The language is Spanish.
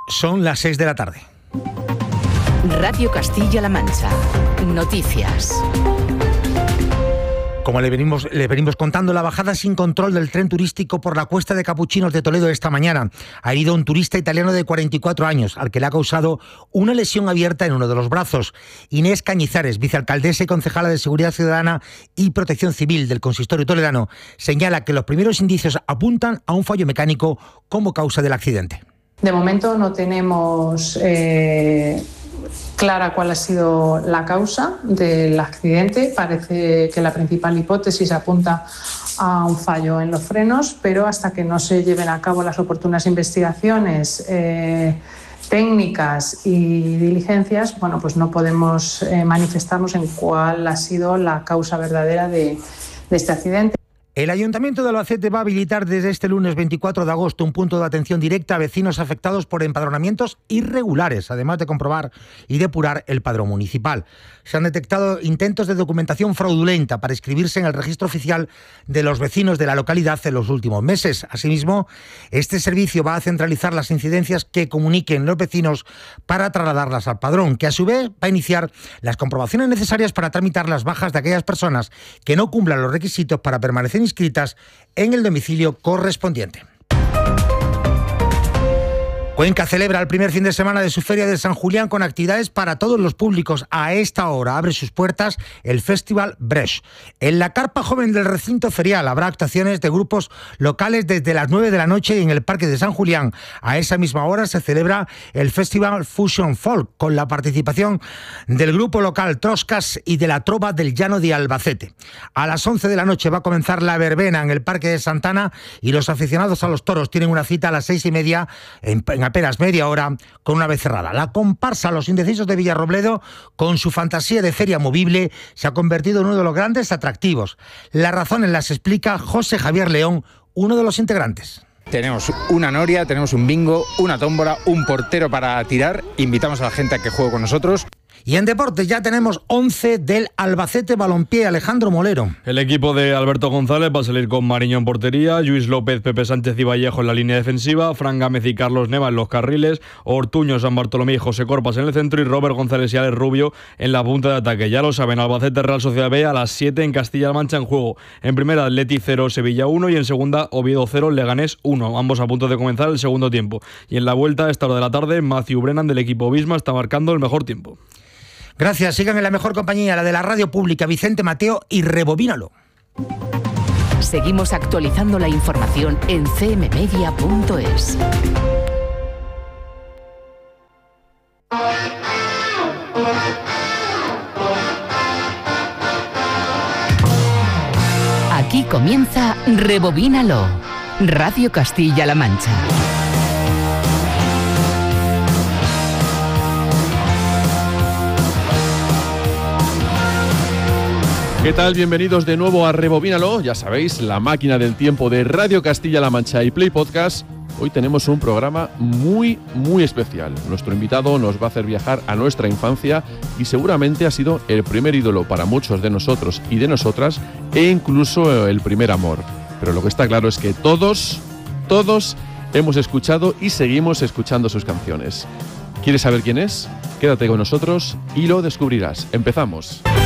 Son las 6 de la tarde. Radio Castilla-La Mancha. Noticias. Como le venimos contando, la bajada sin control del tren turístico por la Cuesta de Capuchinos de Toledo esta mañana ha herido a un turista italiano de 44 años, al que le ha causado una lesión abierta en uno de los brazos. Inés Cañizares, vicealcaldesa y concejala de Seguridad Ciudadana y Protección Civil del Consistorio toledano, señala que los primeros indicios apuntan a un fallo mecánico como causa del accidente. De momento no tenemos clara cuál ha sido la causa del accidente. Parece que la principal hipótesis apunta a un fallo en los frenos, pero hasta que no se lleven a cabo las oportunas investigaciones técnicas y diligencias, pues no podemos manifestarnos en cuál ha sido la causa verdadera de este accidente. El Ayuntamiento de Albacete va a habilitar desde este lunes 24 de agosto un punto de atención directa a vecinos afectados por empadronamientos irregulares, además de comprobar y depurar el padrón municipal. Se han detectado intentos de documentación fraudulenta para inscribirse en el registro oficial de los vecinos de la localidad en los últimos meses. Asimismo, este servicio va a centralizar las incidencias que comuniquen los vecinos para trasladarlas al padrón, que a su vez va a iniciar las comprobaciones necesarias para tramitar las bajas de aquellas personas que no cumplan los requisitos para permanecer inscritas en el domicilio correspondiente. Cuenca celebra el primer fin de semana de su Feria de San Julián con actividades para todos los públicos. A esta hora abre sus puertas el Festival Bresh. En la carpa joven del recinto ferial habrá actuaciones de grupos locales desde las 9 de la noche y en el Parque de San Julián. A esa misma hora se celebra el Festival Fusion Folk con la participación del grupo local Troscas y de la Trova del Llano de Albacete. A las 11 de la noche va a comenzar la verbena en el Parque de Santana y los aficionados a los toros tienen una cita a las 6:30 en apenas media hora con una vez cerrada. La comparsa Los Indecisos de Villarrobledo, con su fantasía de feria movible, se ha convertido en uno de los grandes atractivos. Las razones las explica José Javier León, uno de los integrantes. Tenemos una noria, tenemos un bingo, una tómbola, un portero para tirar. Invitamos a la gente a que juegue con nosotros. Y en deportes ya tenemos 11 del Albacete Balompié. Alejandro Molero. El equipo de Alberto González va a salir con Mariño en portería, Lluís López, Pepe Sánchez y Vallejo en la línea defensiva, Fran Gámez y Carlos Neva en los carriles, Ortuño, San Bartolomé y José Corpas en el centro y Robert González y Alex Rubio en la punta de ataque. Ya lo saben, Albacete Real Sociedad B a las 7 en Castilla-La Mancha en juego. En primera, Atleti 0, Sevilla 1 y en segunda, Oviedo 0, Leganés 1. Ambos a punto de comenzar el segundo tiempo. Y en la vuelta, a esta hora de la tarde, Matthew Brennan del equipo Bisma está marcando el mejor tiempo. Gracias, sigan en la mejor compañía, la de la radio pública, Vicente Mateo, y rebobínalo. Seguimos actualizando la información en cmmedia.es. Aquí comienza Rebobínalo, Radio Castilla-La Mancha. ¿Qué tal? Bienvenidos de nuevo a Rebobínalo, ya sabéis, la máquina del tiempo de Radio Castilla-La Mancha y Play Podcast. Hoy tenemos un programa muy especial. Nuestro invitado nos va a hacer viajar a nuestra infancia y seguramente ha sido el primer ídolo para muchos de nosotros y de nosotras e incluso el primer amor. Pero lo que está claro es que todos hemos escuchado y seguimos escuchando sus canciones. ¿Quieres saber quién es? Quédate con nosotros y lo descubrirás. Empezamos.